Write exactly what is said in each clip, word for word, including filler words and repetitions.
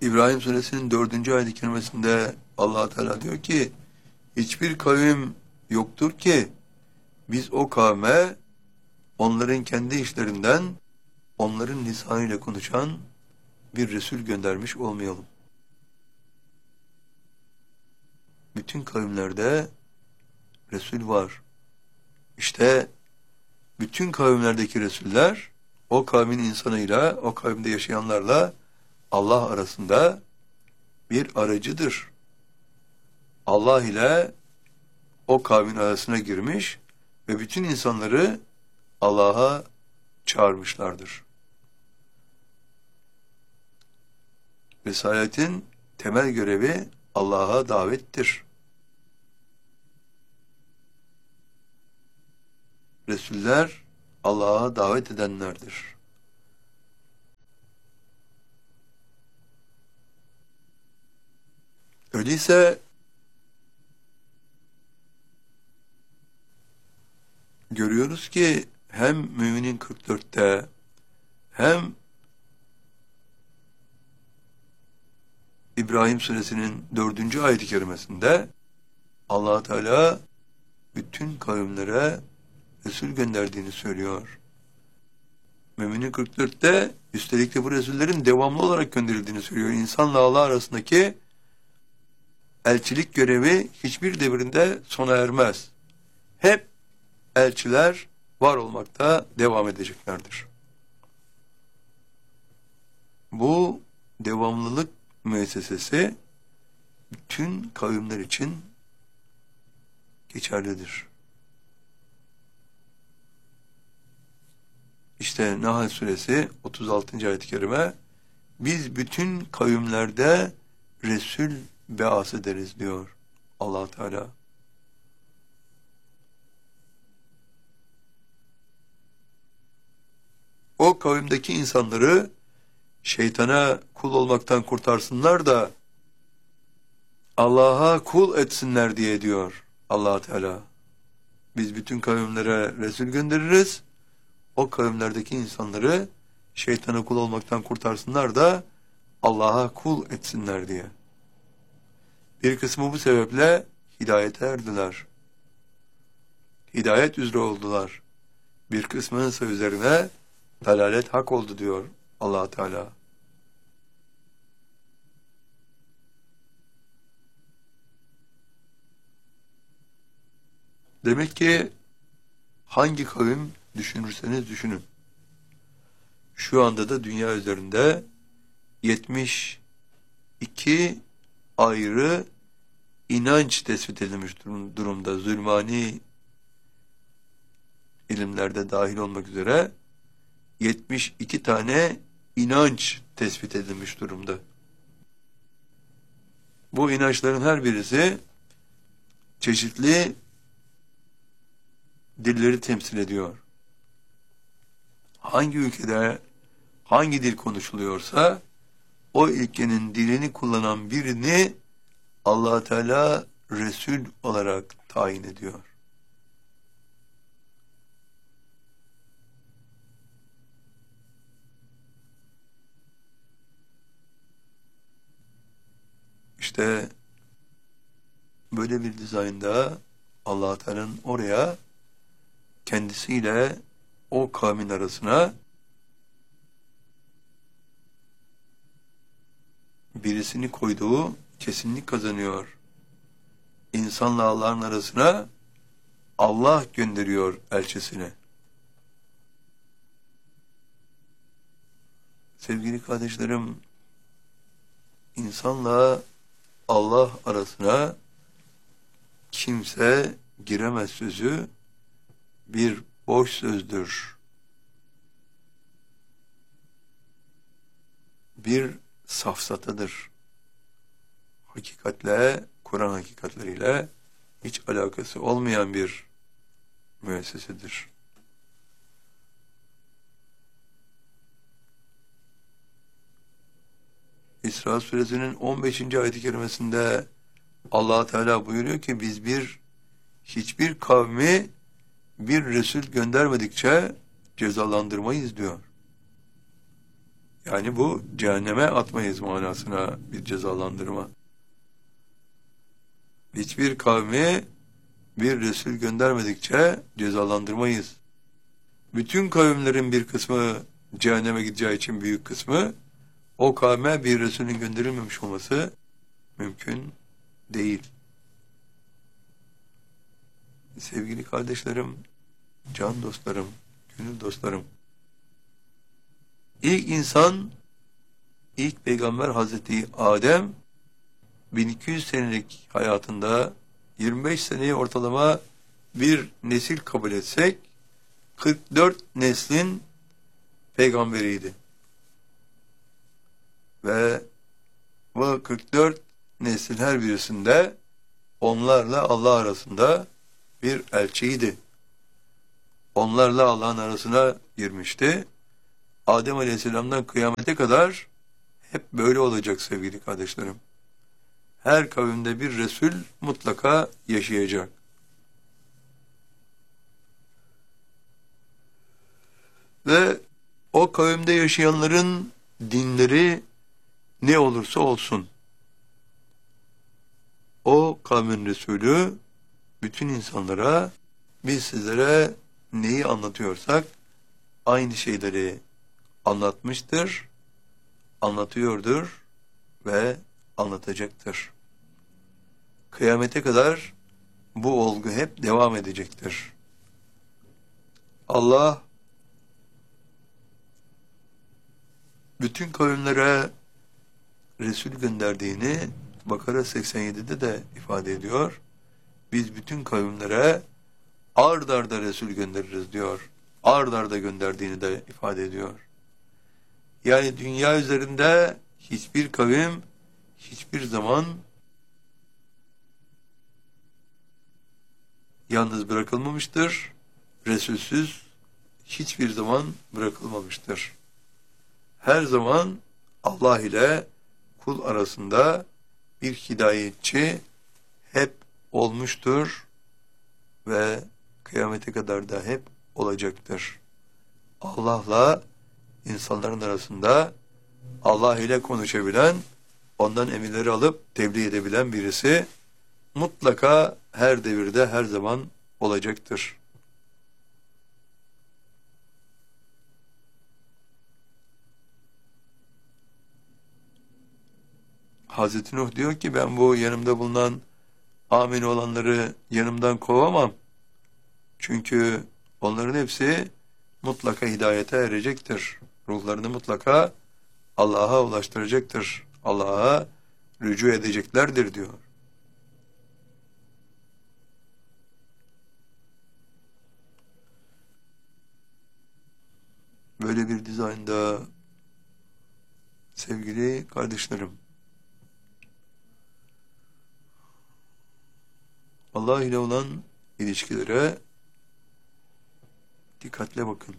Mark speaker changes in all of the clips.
Speaker 1: İbrahim Suresinin dördüncü ayet-i kerimesinde Allah Teala diyor ki, hiçbir kavim yoktur ki biz o kavme onların kendi işlerinden onların lisanıyla konuşan bir Resul göndermiş olmayalım. Bütün kavimlerde Resul var. İşte bütün kavimlerdeki Resuller o kavmin insanıyla, o kavimde yaşayanlarla Allah arasında bir aracıdır. Allah ile o kavmin arasına girmiş ve bütün insanları Allah'a çağırmışlardır. Risaletin temel görevi Allah'a davettir. Resuller Allah'a davet edenlerdir. Öyleyse görüyoruz ki hem Müminin kırk dörtte hem İbrahim Suresinin dördüncü ayet-i kerimesinde Allah Teala bütün kavimlere Resul gönderdiğini söylüyor. Müminin kırk dörtte üstelik de bu Resullerin devamlı olarak gönderildiğini söylüyor. İnsanla Allah arasındaki elçilik görevi hiçbir devirinde sona ermez. Hep elçiler var olmakta devam edeceklerdir. Bu devamlılık müessesesi bütün kavimler için geçerlidir. İşte Nahl Suresi otuz altıncı ayet-i kerime, biz bütün kavimlerde Resul beas ederiz diyor Allah Teala. O kavimdeki insanları şeytana kul olmaktan kurtarsınlar da Allah'a kul etsinler diye diyor Allah Teala. Biz bütün kavimlere Resul göndeririz. O kavimlerdeki insanları şeytana kul olmaktan kurtarsınlar da Allah'a kul etsinler diye. Bir kısmı bu sebeple hidayete erdiler. Hidayet üzere oldular. Bir kısmının ise üzerine dalalet hak oldu diyor Allah Teala. Demek ki hangi kavim düşünürseniz düşünün. Şu anda da dünya üzerinde yetmiş iki ayrı inanç tespit edilmiş durumda. Zulmani ilimlerde dahil olmak üzere yetmiş iki tane inanç tespit edilmiş durumda. Bu inançların her birisi çeşitli dilleri temsil ediyor. Hangi ülkede hangi dil konuşuluyorsa o ülkenin dilini kullanan birini Allah Teala Resul olarak tayin ediyor. İşte böyle bir dizaynda Allah Teala'nın oraya kendisiyle o kavmin arasına birisini koyduğu kesinlik kazanıyor. İnsanla Allah'ın arasına Allah gönderiyor elçisini. Sevgili kardeşlerim, insanla Allah arasına kimse giremez sözü bir boş sözdür. Bir safsatadır. Hakikatle, Kur'an hakikatleriyle hiç alakası olmayan bir müessesedir. İsra Suresinin on beşinci ayet-i kerimesinde Allah Teala buyuruyor ki biz bir hiçbir kavmi bir Resul göndermedikçe cezalandırmayız diyor. Yani bu cehenneme atmayız manasına bir cezalandırma. Hiçbir kavmi bir Resul göndermedikçe cezalandırmayız. Bütün kavimlerin bir kısmı cehenneme gideceği için büyük kısmı, o kavme bir Resulün gönderilmemiş olması mümkün değil. Sevgili kardeşlerim, can dostlarım, gönül dostlarım, İlk insan, ilk peygamber Hazreti Adem, bin iki yüz senelik hayatında yirmi beş seneyi ortalama bir nesil kabul etsek, kırk dört neslin peygamberiydi. Ve bu kırk dört neslin her birisinde onlarla Allah arasında bir elçiydi. Onlarla Allah'ın arasına girmişti. Adem Aleyhisselam'dan kıyamete kadar hep böyle olacak sevgili kardeşlerim. Her kavimde bir Resul mutlaka yaşayacak. Ve o kavimde yaşayanların dinleri ne olursa olsun, o kavmin Resulü bütün insanlara, biz sizlere neyi anlatıyorsak aynı şeyleri anlatmıştır, anlatıyordur ve anlatacaktır. Kıyamete kadar bu olgu hep devam edecektir. Allah bütün kavimlere Resul gönderdiğini Bakara seksen yedide de ifade ediyor. Biz bütün kavimlere ard arda Resul göndeririz diyor. Ard arda gönderdiğini de ifade ediyor. Yani dünya üzerinde hiçbir kavim hiçbir zaman yalnız bırakılmamıştır. Resulsüz hiçbir zaman bırakılmamıştır. Her zaman Allah ile kul arasında bir hidayetçi hep olmuştur ve kıyamete kadar da hep olacaktır. Allah'la insanların arasında Allah ile konuşabilen, ondan emirleri alıp tebliğ edebilen birisi mutlaka her devirde her zaman olacaktır. Hazreti Nuh diyor ki ben bu yanımda bulunan amin olanları yanımdan kovamam. Çünkü onların hepsi mutlaka hidayete erecektir. Ruhlarını mutlaka Allah'a ulaştıracaktır. Allah'a rücu edeceklerdir diyor. Böyle bir dizaynda sevgili kardeşlerim, Allah ile olan ilişkilere dikkatle bakın.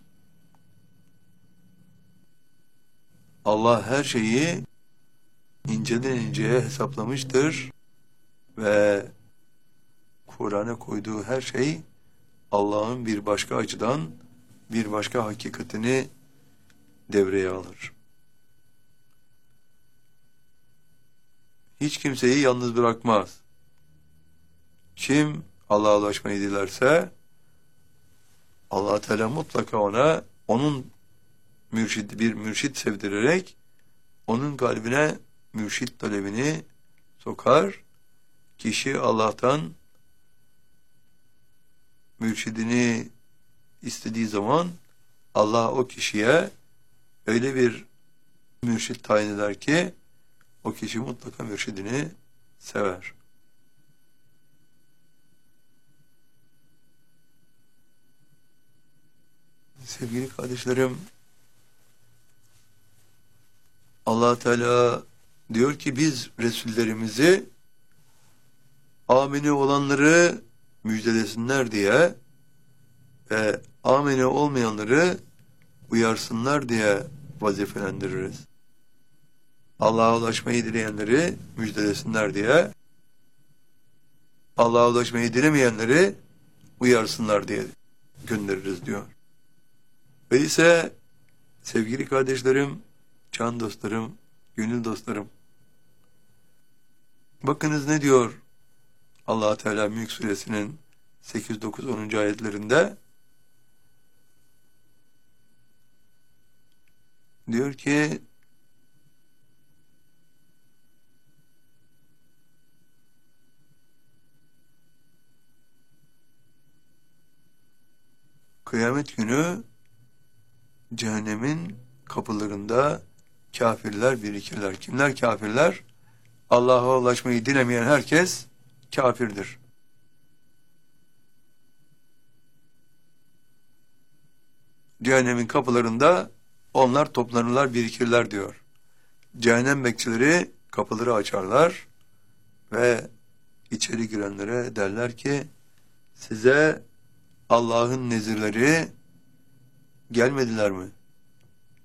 Speaker 1: Allah her şeyi inceden inceye hesaplamıştır ve Kur'an'a koyduğu her şey Allah'ın bir başka açıdan bir başka hakikatini devreye alır. Hiç kimseyi yalnız bırakmaz. Kim Allah'a ulaşmayı dilerse Allah Teala mutlaka ona onun mürşid, bir mürşit sevdirerek onun kalbine mürşit talebini sokar. Kişi Allah'tan mürşidini istediği zaman Allah o kişiye öyle bir mürşit tayin eder ki o kişi mutlaka mürşidini sever. Sevgili kardeşlerim, Allah Teala diyor ki biz Resullerimizi amini olanları müjdelesinler diye ve amini olmayanları uyarsınlar diye vazifelendiririz. Allah'a ulaşmayı dileyenleri müjdelesinler diye, Allah'a ulaşmayı dilemeyenleri uyarsınlar diye göndeririz diyor. Öyleyse sevgili kardeşlerim, can dostlarım, gönül dostlarım. Bakınız ne diyor Allah Teala Mülk Suresinin sekiz, dokuz, onuncu ayetlerinde? Diyor ki kıyamet günü cehennemin kapılarında kafirler birikirler. Kimler kafirler? Allah'a ulaşmayı dilemeyen herkes kafirdir. Cehennemin kapılarında onlar toplanırlar, birikirler diyor. Cehennem bekçileri kapıları açarlar ve içeri girenlere derler ki size Allah'ın nezirleri gelmediler mi?